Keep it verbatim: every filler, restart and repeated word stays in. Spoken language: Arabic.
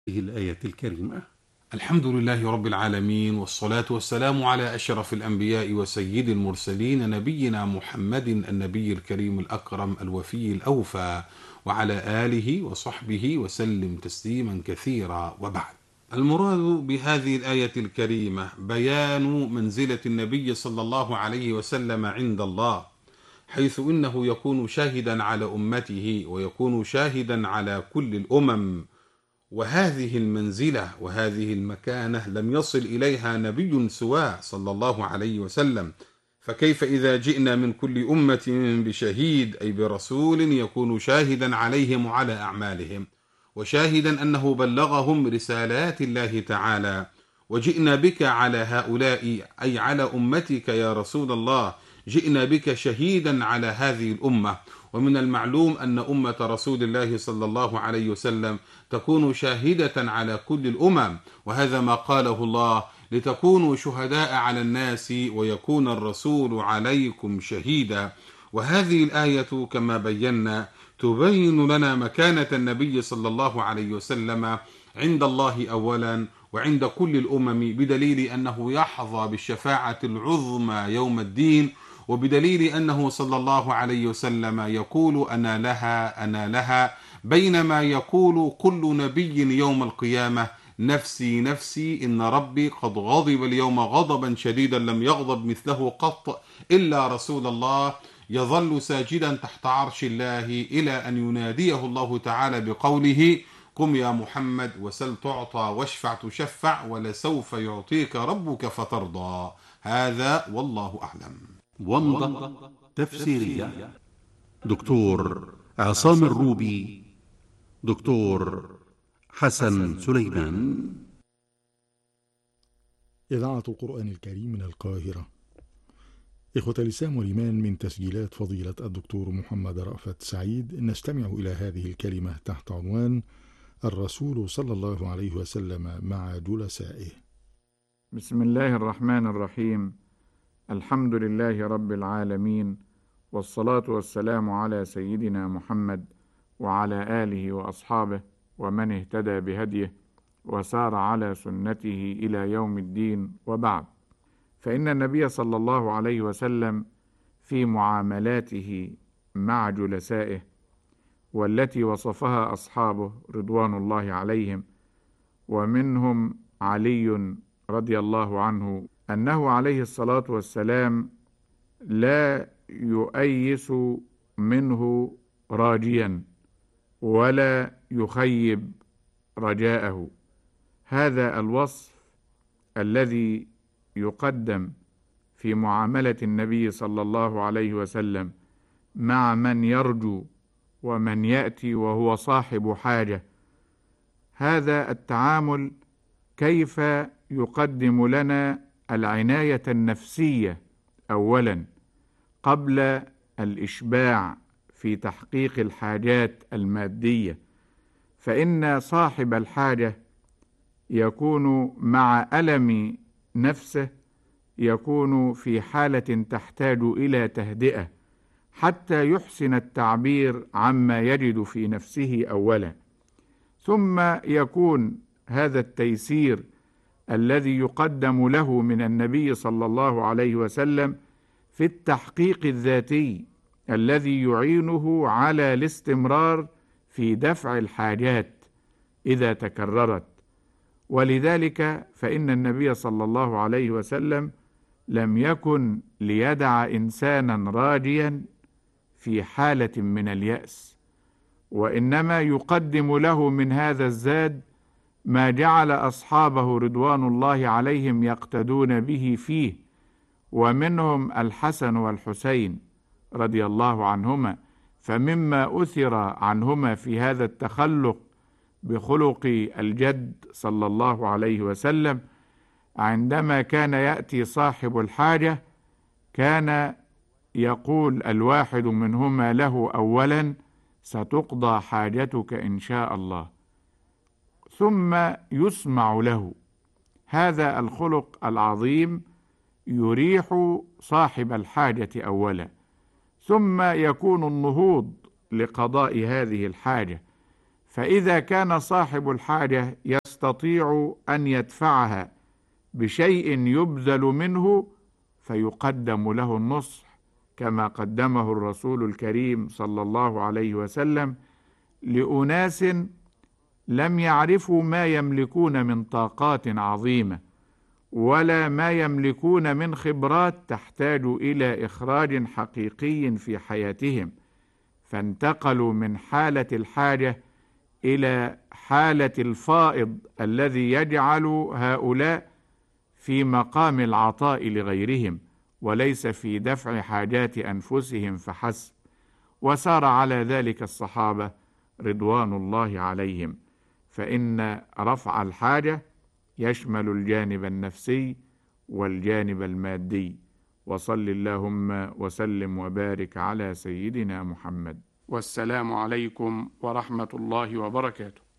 هذه الآية الكريمة. الحمد لله رب العالمين، والصلاة والسلام على أشرف الأنبياء وسيد المرسلين، نبينا محمد النبي الكريم الأكرم الوفي الأوفى، وعلى آله وصحبه وسلم تسليما كثيرا، وبعد. المراد بهذه الآية الكريمة بيان منزلة النبي صلى الله عليه وسلم عند الله، حيث إنه يكون شاهدا على أمته ويكون شاهدا على كل الأمم. وهذه المنزلة وهذه المكانة لم يصل إليها نبي سواه صلى الله عليه وسلم، فكيف إذا جئنا من كل أمة بشهيد، أي برسول يكون شاهدا عليهم وعلى أعمالهم، وشاهدا أنه بلغهم رسالات الله تعالى، وجئنا بك على هؤلاء أي على أمتك يا رسول الله، جئنا بك شهيدا على هذه الأمة. ومن المعلوم أن أمة رسول الله صلى الله عليه وسلم تكون شاهدة على كل الأمم، وهذا ما قاله الله: لتكونوا شهداء على الناس ويكون الرسول عليكم شهيدا. وهذه الآية كما بينا تبين لنا مكانة النبي صلى الله عليه وسلم عند الله أولا وعند كل الأمم، بدليل أنه يحظى بالشفاعة العظمى يوم الدين، وبدليل أنه صلى الله عليه وسلم يقول أنا لها أنا لها، بينما يقول كل نبي يوم القيامة نفسي نفسي، إن ربي قد غضب اليوم غضبا شديدا لم يغضب مثله قط، إلا رسول الله يظل ساجدا تحت عرش الله إلى أن يناديه الله تعالى بقوله: قم يا محمد وسل تعطى واشفع تشفع ولسوف يعطيك ربك فترضى. هذا والله أعلم. ومضة تفسيرية دكتور عصام الروبي، دكتور حسن سليمان. إذاعة القرآن الكريم من القاهرة. إخوة الإسلام والإيمان، من تسجيلات فضيلة الدكتور محمد رأفت سعيد نستمع إلى هذه الكلمة تحت عنوان الرسول صلى الله عليه وسلم مع جلسائه. بسم الله الرحمن الرحيم. الحمد لله رب العالمين، والصلاة والسلام على سيدنا محمد وعلى آله وأصحابه ومن اهتدى بهديه وسار على سنته إلى يوم الدين، وبعد. فإن النبي صلى الله عليه وسلم في معاملاته مع جلسائه، والتي وصفها أصحابه رضوان الله عليهم، ومنهم علي رضي الله عنه، أنه عليه الصلاة والسلام لا يؤيس منه راجيا ولا يخيب رجاءه. هذا الوصف الذي يقدم في معاملة النبي صلى الله عليه وسلم مع من يرجو ومن يأتي وهو صاحب حاجة. هذا التعامل كيف يقدم لنا العناية النفسية أولا قبل الإشباع في تحقيق الحاجات المادية، فإن صاحب الحاجة يكون مع ألم نفسه، يكون في حالة تحتاج إلى تهدئة حتى يحسن التعبير عما يجد في نفسه أولا، ثم يكون هذا التيسير الذي يقدم له من النبي صلى الله عليه وسلم في التحقيق الذاتي الذي يعينه على الاستمرار في دفع الحاجات إذا تكررت. ولذلك فإن النبي صلى الله عليه وسلم لم يكن ليدع إنسانا راجيا في حالة من اليأس، وإنما يقدم له من هذا الزاد ما جعل أصحابه رضوان الله عليهم يقتدون به فيه، ومنهم الحسن والحسين رضي الله عنهما. فمما أثر عنهما في هذا التخلق بخلق الجد صلى الله عليه وسلم، عندما كان يأتي صاحب الحاجة كان يقول الواحد منهما له أولا: ستقضى حاجتك إن شاء الله، ثم يسمع له. هذا الخلق العظيم يريح صاحب الحاجة أولا، ثم يكون النهوض لقضاء هذه الحاجة. فإذا كان صاحب الحاجة يستطيع أن يدفعها بشيء يبذل منه فيقدم له النصح، كما قدمه الرسول الكريم صلى الله عليه وسلم لأناس لم يعرفوا ما يملكون من طاقات عظيمة ولا ما يملكون من خبرات تحتاج إلى إخراج حقيقي في حياتهم، فانتقلوا من حالة الحاجة إلى حالة الفائض الذي يجعل هؤلاء في مقام العطاء لغيرهم وليس في دفع حاجات أنفسهم فحسب. وسار على ذلك الصحابة رضوان الله عليهم، فإن رفع الحاجة يشمل الجانب النفسي والجانب المادي. وصل اللهم وسلم وبارك على سيدنا محمد، والسلام عليكم ورحمة الله وبركاته.